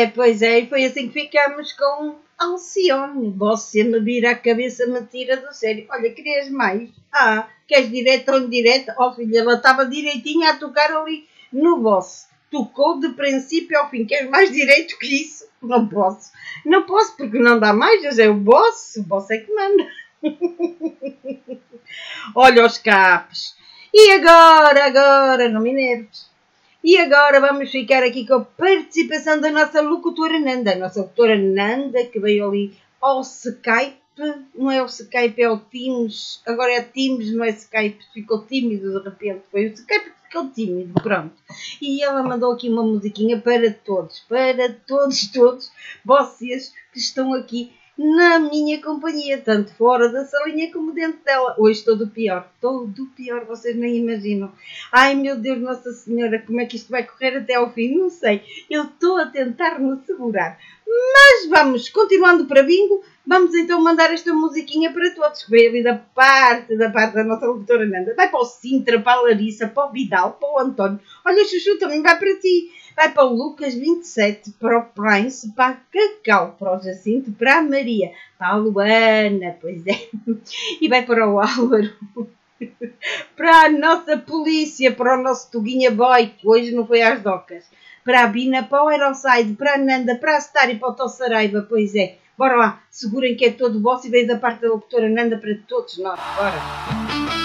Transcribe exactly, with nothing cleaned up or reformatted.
é, pois é, e foi assim que ficamos com Alcione. Você me vira a cabeça, me tira do sério. Olha, querias mais? Ah, queres direto ou indireto? Oh filha, ela estava direitinha a tocar ali no boss. Tocou de princípio ao fim. Queres mais direito que isso? Não posso. Não posso porque não dá mais. Eu sei, o boss, o boss é que manda. Olha os capes. E agora, agora, não me enerves. E agora vamos ficar aqui com a participação da nossa locutora Nanda. A nossa locutora Nanda, que veio ali ao Skype. Não é o Skype, é o Teams. Agora é Teams, não é Skype. Ficou tímido de repente. Foi o Skype que ficou tímido, pronto. E ela mandou aqui uma musiquinha para todos. Para todos, todos vocês que estão aqui na minha companhia, tanto fora da salinha como dentro dela. Hoje estou do pior, estou do pior, vocês nem imaginam. Ai meu Deus, Nossa Senhora, como é que isto vai correr até ao fim? Não sei, eu estou a tentar me segurar. Mas vamos, continuando para bingo, vamos então mandar esta musiquinha para todos, que veio ali da parte, da parte da nossa locutora Nanda. Vai para o Sintra, para a Larissa, para o Vidal, para o António. Olha, Chuchu, também vai para ti. Vai para o Lucas vinte e sete, para o Prince, para a Cacau, para o Jacinto, para a Maria, para a Luana, pois é. E vai para o Álvaro, para a nossa polícia, para o nosso Tuguinha Boy, que hoje não foi às docas. Para a Bina, para o Aeroside, para a Nanda, para a Star e para o Tossaraiva, pois é. Bora lá, segurem que é todo vosso e veio da parte da locutora Nanda para todos nós, bora.